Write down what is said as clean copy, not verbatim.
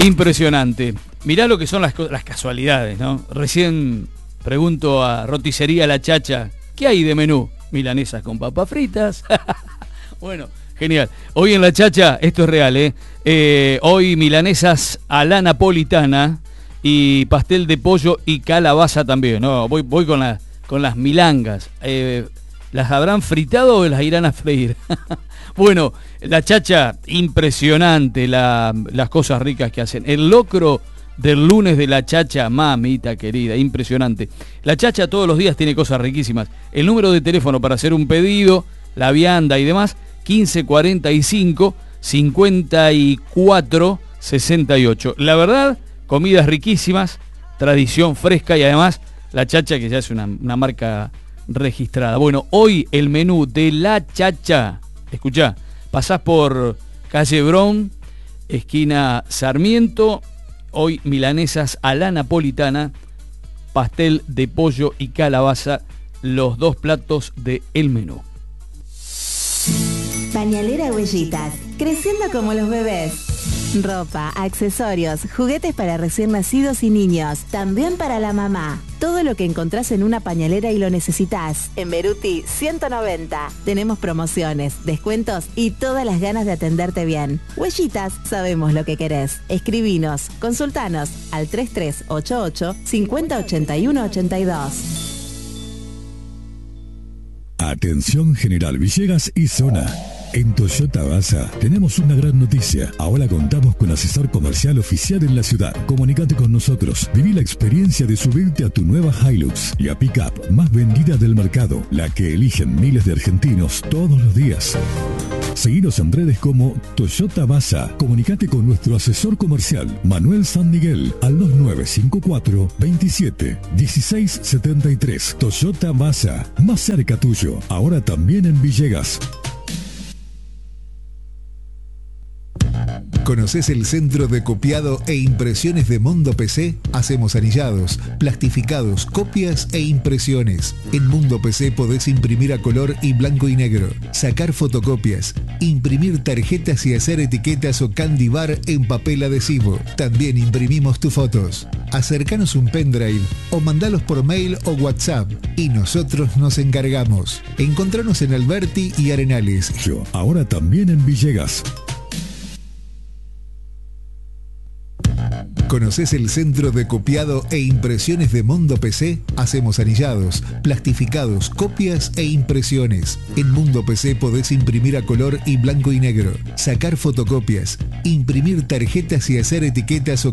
Impresionante. Mirá lo que son las casualidades, ¿no? Recién pregunto a Roticería La Chacha, ¿qué hay de menú? Milanesas con papas fritas. Bueno, genial. Hoy en La Chacha, esto es real, hoy milanesas a la napolitana y pastel de pollo y calabaza también, ¿no? Voy con las milangas. ¿Las habrán fritado o las irán a freír? Bueno, La Chacha, impresionante las cosas ricas que hacen. El locro del lunes de La Chacha, mamita querida, impresionante. La Chacha todos los días tiene cosas riquísimas. El número de teléfono para hacer un pedido, la vianda y demás, 1545 54 68. La verdad, comidas riquísimas, tradición fresca y además La Chacha, que ya es una marca registrada. Bueno, hoy el menú de La Chacha, escuchá, pasás por calle Brown, esquina Sarmiento, hoy milanesas a la napolitana, pastel de pollo y calabaza, los dos platos de el menú. Pañalera Huellitas, creciendo como los bebés. Ropa, accesorios, juguetes para recién nacidos y niños, también para la mamá. Todo lo que encontrás en una pañalera y lo necesitas. En Beruti 190. Tenemos promociones, descuentos y todas las ganas de atenderte bien. Huellitas, sabemos lo que querés. Escribinos, consultanos al 3388 5081 82. Atención General Villegas y zona. En Toyota Basa tenemos una gran noticia. Ahora contamos con asesor comercial oficial en la ciudad. Comunicate con nosotros. Viví la experiencia de subirte a tu nueva Hilux, la pickup más vendida del mercado, la que eligen miles de argentinos todos los días. Seguinos en redes como Toyota Basa. Comunicate con nuestro asesor comercial, Manuel San Miguel, al 2954 27 16 73. Toyota Basa, más cerca tuyo. Ahora también en Villegas. ¿Conoces el centro de copiado e impresiones de Mundo PC? Hacemos anillados, plastificados, copias e impresiones. En Mundo PC podés imprimir a color y blanco y negro, sacar fotocopias, imprimir tarjetas y hacer etiquetas o candy bar en papel adhesivo. También imprimimos tus fotos. Acércanos un pendrive o mandalos por mail o WhatsApp y nosotros nos encargamos. Encontranos en Alberti y Arenales. Ahora también en Villegas. ¿Conoces el centro de copiado e impresiones de Mundo PC? Hacemos anillados, plastificados, copias e impresiones. En Mundo PC podés imprimir a color y blanco y negro, sacar fotocopias, imprimir tarjetas y hacer etiquetas o